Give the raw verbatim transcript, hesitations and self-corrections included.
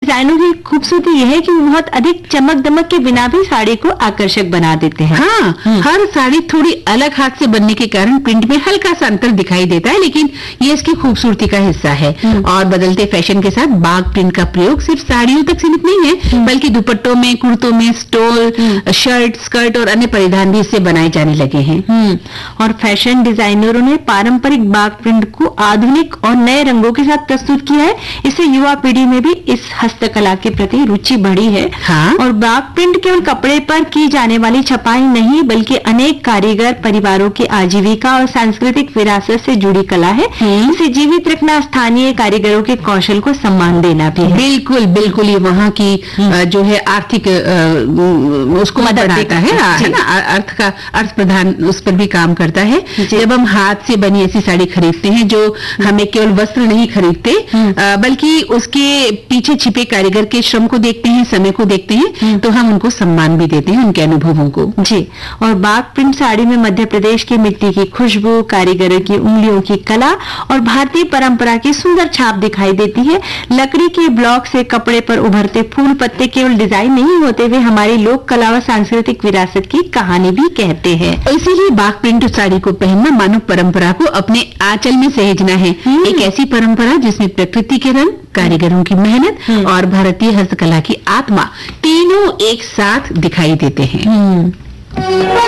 डिजाइनों की खूबसूरती यह है कि वो बहुत अधिक चमक दमक के बिना भी साड़ी को आकर्षक बना देते हैं। हाँ, हर साड़ी थोड़ी अलग हाथ से बनने के कारण प्रिंट में हल्का सा अंतर दिखाई देता है, लेकिन ये इसकी खूबसूरती का हिस्सा है। और बदलते फैशन के साथ बाग प्रिंट का प्रयोग सिर्फ साड़ियों तक सीमित नहीं है, बल्कि दुपट्टों में, कुर्तों में, स्टोल, शर्ट, स्कर्ट और अन्य परिधान भी इससे बनाए जाने लगे हैं। और फैशन डिजाइनरों ने पारंपरिक बाग प्रिंट को आधुनिक और नए रंगों के साथ प्रस्तुत किया है। इससे युवा पीढ़ी में भी इस हस्तकला के प्रति रुचि बढ़ी है। हाँ? और बाग प्रिंट केवल कपड़े पर की जाने वाली छपाई नहीं, बल्कि अनेक कारीगर परिवारों की आजीविका और सांस्कृतिक विरासत से जुड़ी कला है। इसे जीवित रखना स्थानीय कारीगरों के कौशल को सम्मान देना भी है। बिल्कुल बिल्कुल, ये वहाँ की जो है आर्थिक उसको मदद बढ़ाता है, है ना, अर्थ का अर्थ प्रधान उस पर भी काम करता है। जब हम हाथ से बनी ऐसी साड़ी खरीदते हैं जो हमें केवल वस्त्र नहीं खरीदते, बल्कि उसके पीछे छिपे कारीगर के श्रम को देखते हैं, समय को देखते हैं, तो हम उनको सम्मान भी देते हैं, उनके अनुभवों को। जी। और बाग प्रिंट साड़ी में मध्य प्रदेश की मिट्टी की खुशबू, कारीगरों की उंगलियों की कला और भारतीय परंपरा की सुंदर छाप दिखाई देती है। लकड़ी के ब्लॉक से कपड़े पर उभरते फूल पत्ते केवल डिजाइन नहीं होते, वे हमारी लोक कला व सांस्कृतिक विरासत की कहानी भी कहते हैं। इसीलिए बाग प्रिंट साड़ी को पहनना मानव परंपरा को अपने आंचल में सहेजना है। एक ऐसी परंपरा जिसमें प्रकृति के रंग, कारीगरों की मेहनत और भारतीय हस्तकला की आत्मा तीनों एक साथ दिखाई देते हैं।